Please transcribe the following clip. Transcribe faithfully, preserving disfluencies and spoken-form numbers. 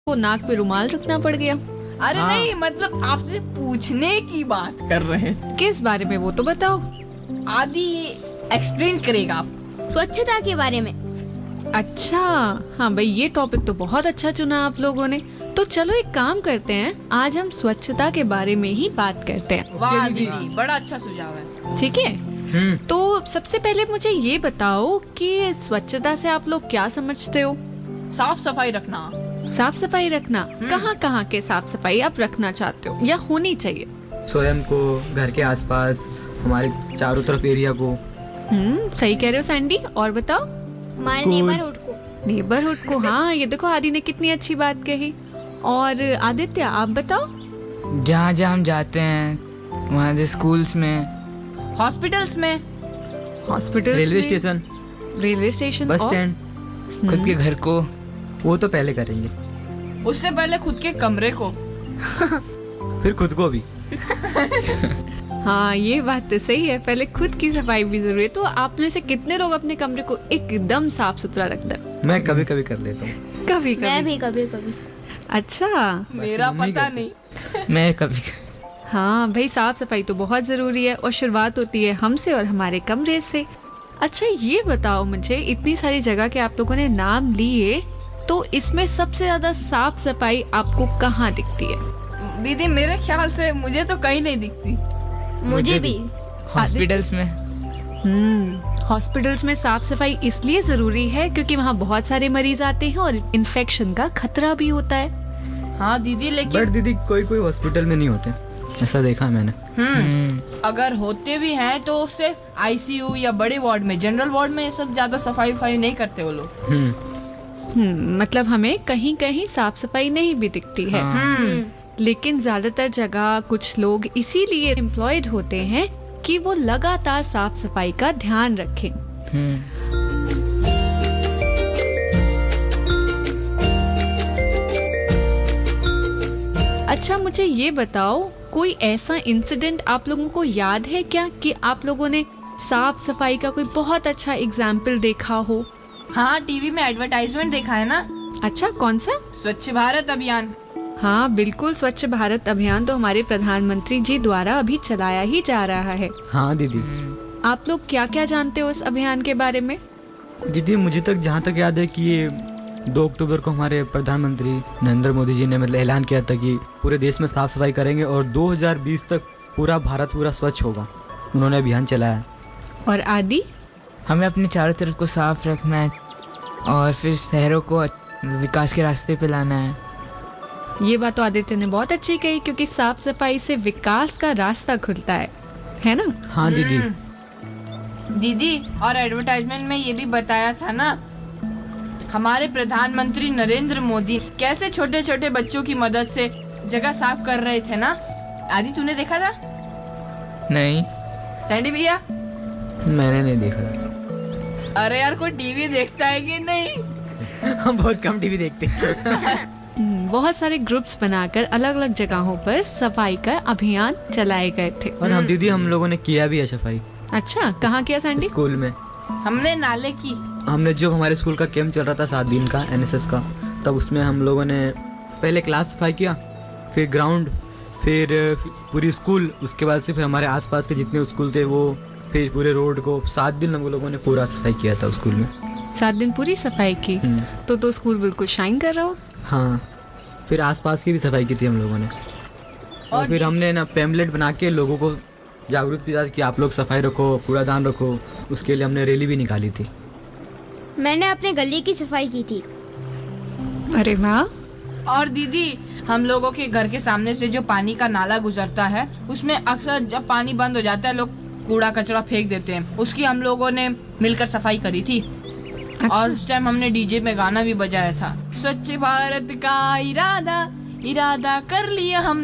को नाक पे रुमाल रखना पड़ गया। अरे हाँ। नहीं, मतलब आपसे पूछने की बात कर रहे थे। किस बारे में वो तो बताओ। आदि एक्सप्लेन करेगा आप। स्वच्छता के बारे में। अच्छा हाँ भाई, ये टॉपिक तो बहुत अच्छा चुना आप लोगों ने। तो चलो एक काम करते हैं, आज हम स्वच्छता के बारे में ही बात करते हैं। वाह दीदी, बड़ा अच्छा सुझाव है। ठीक है, तो सबसे पहले मुझे ये बताओ कि स्वच्छता से आप लोग क्या समझते हो? साफ सफाई रखना। साफ सफाई रखना, कहाँ कहाँ के साफ सफाई आप रखना चाहते हो या होनी चाहिए? स्वयं को, घर के आसपास, हमारे चारों तरफ एरिया को। हम्म सही कह रहे हो सैंडी। और बताओ? हमारे नेबरहुड को। नेबरहुड को, हाँ ये देखो आदि ने कितनी अच्छी बात कही। और आदित्य आप बताओ? जहाँ जहाँ हम जाते हैं वहाँ से, स्कूल्स में, हॉस्पिटल्स में, hospitals, railway station, railway station, bus stand, खुद के घर को। वो तो पहले करेंगे, उससे पहले खुद के कमरे को फिर खुद को भी। हाँ ये बात तो सही है, पहले खुद की सफाई भी जरूरी है। तो आप में से कितने लोग अपने कमरे को एकदम साफ सुथरा रखते हैं? मैं कभी कभी कर लेता हूँ। कभी कभी मैं भी कभी कभी। अच्छा, मेरा पता नहीं। मैं कभी हाँ भाई, साफ सफाई तो बहुत जरूरी है और शुरुआत होती है हमसे और हमारे कमरे से। अच्छा ये बताओ मुझे, इतनी सारी जगह के आप लोगों ने नाम लिए, तो इसमें सबसे ज्यादा साफ सफाई आपको कहाँ दिखती है? दीदी मेरे ख्याल से मुझे तो कहीं नहीं दिखती। मुझे भी हॉस्पिटल्स में। हम्म हॉस्पिटल्स में साफ सफाई इसलिए जरूरी है क्योंकि वहाँ बहुत सारे मरीज आते हैं और इन्फेक्शन का खतरा भी होता है। हाँ दीदी, लेकिन बट दीदी कोई कोई हॉस्पिटल में नहीं होते, ऐसा देखा है मैंने। हम्म अगर होते भी हैं तो सिर्फ आईसीयू या बड़े वार्ड में, जनरल वार्ड में ये सब ज्यादा सफाई वफाई नहीं करते वो लोग। हम्म हम्म मतलब हमें कहीं कहीं साफ सफाई नहीं भी दिखती है। हम्म लेकिन ज्यादातर जगह कुछ लोग इसीलिए एम्प्लॉयड होते हैं कि वो लगातार साफ सफाई का ध्यान रखें। अच्छा मुझे ये बताओ, कोई ऐसा इंसिडेंट आप लोगों को याद है क्या कि आप लोगों ने साफ सफाई का कोई बहुत अच्छा एग्जाम्पल देखा हो? हाँ, टीवी में एडवर्टाइजमेंट देखा है ना। अच्छा कौन सा? स्वच्छ भारत अभियान। हाँ बिल्कुल, स्वच्छ भारत अभियान तो हमारे प्रधानमंत्री जी द्वारा अभी चलाया ही जा रहा है। हाँ दीदी। आप लोग क्या क्या जानते हो इस अभियान के बारे में? दीदी मुझे तक जहाँ तक याद है कि ये दो अक्टूबर को हमारे प्रधानमंत्री नरेंद्र मोदी जी ने मतलब ऐलान किया था कि पूरे देश में साफ सफाई करेंगे और दो हज़ार बीस तक पूरा भारत पूरा स्वच्छ होगा। उन्होंने अभियान चलाया। और आदि? हमें अपने चारों तरफ को साफ रखना है और फिर शहरों को विकास के रास्ते पे लाना है। ये बात तो आदित्य ने बहुत अच्छी कही, क्योंकि साफ सफाई से विकास का रास्ता खुलता है, है ना? हाँ दीदी। दीदी और एडवर्टाइजमेंट में ये भी बताया था ना, हमारे प्रधानमंत्री नरेंद्र मोदी कैसे छोटे छोटे बच्चों की मदद से जगह साफ कर रहे थे ना। आदि तूने देखा था? नहीं। सैंडी भैया? मैंने नहीं देखा। अरे यार, कोई टीवी देखता है कि नहीं? हम बहुत कम टीवी देखते हैं। बहुत सारे ग्रुप्स बनाकर अलग अलग जगहों पर सफाई का अभियान चलाए गए थे। और हम दीदी हम लोगों ने किया भी है सफाई। अच्छा, कहाँ किया सैंडी? स्कूल में। हमने नाले की। हमने जो हमारे स्कूल का कैंप चल रहा था सात दिन का एनएसएस का, तब उसमें हम लोगों ने पहले क्लास सफाई किया, फिर ग्राउंड, फिर पूरी स्कूल, उसके बाद से फिर हमारे आसपास के जितने स्कूल थे वो, फिर पूरे रोड को। सात दिन हम लोगों ने पूरा सफाई किया था स्कूल में। सात दिन पूरी सफाई की? तो तो स्कूल बिल्कुल शाइन कर रहा हो। हाँ, फिर आसपास की भी सफाई की थी हम लोगों ने। और, और फिर हमने ना पैम्पलेट बना के लोगों को जागरूक किया कि आप लोग सफाई रखो, कूड़ादान रखो। उसके लिए हमने रैली भी निकाली थी। मैंने अपने गली की सफाई की थी। अरे वाह। और दीदी, हम लोगों के घर के सामने से जो पानी का नाला गुजरता है, उसमें अक्सर जब पानी बंद हो जाता है लोग कूड़ा कचरा फेंक देते हैं। उसकी हम लोगों ने मिलकर सफाई करी थी। अच्छा। और उस टाइम हमने डीजे में गाना भी बजाया था, स्वच्छ भारत का इरादा इरादा कर लिया हम